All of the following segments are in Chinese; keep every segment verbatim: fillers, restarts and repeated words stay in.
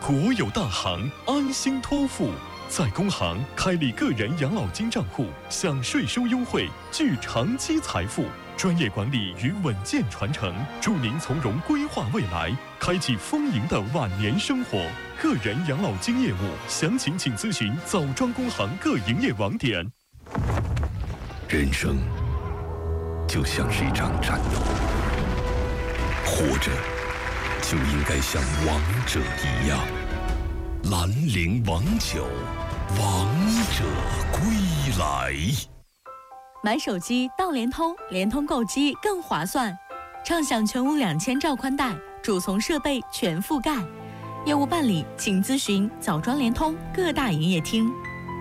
国有大行安心托付，在工行开立个人养老金账户，享税收优惠，聚长期财富。专业管理与稳健传承，助您从容规划未来，开启丰盈的晚年生活。个人养老金业务详情请咨询枣庄工行各营业网点。 人生就像是一场战斗，活着就应该像王者一样。兰陵王酒，王者归来。 买手机到联通，联通购机更划算，畅享全屋两千兆宽带，主从设备全覆盖。业务办理请咨询枣庄联通各大营业厅。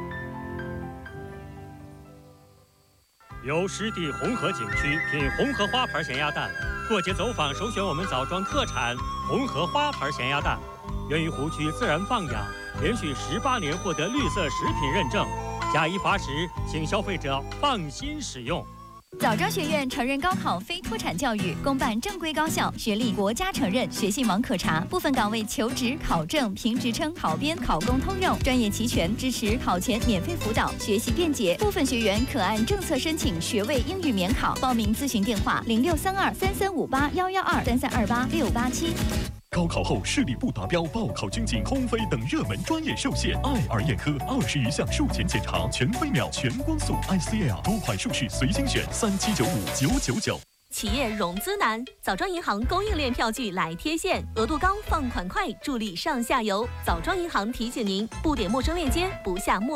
由湿地红河景区品红河花牌咸鸭蛋，过节走访首选我们枣庄特产红河花牌咸鸭蛋，源于湖区自然放养，连续十八年获得绿色食品认证。假一罚十，请消费者放心使用。 枣庄学院承认高考非脱产教育，公办正规高校，学历国家承认，学信网可查。部分岗位求职、考证、评职称、考编、考公通用，专业齐全，支持考前免费辅导，学习便捷。部分学员可按政策申请学位英语免考。报名咨询电话：零六三二三三五八幺幺二三三二八六八七。 高考后视力不达标、报考军警、空飞等热门专业受限，爱尔眼科二十余项术前检查，全飞秒、全光速 I C L 多款术式随心选，三七九五九九九。 企业融资难，枣庄银行供应链票据来贴现，额度高，放款快，助力上下游。枣庄银行提醒您，不点陌生链接，不下陌。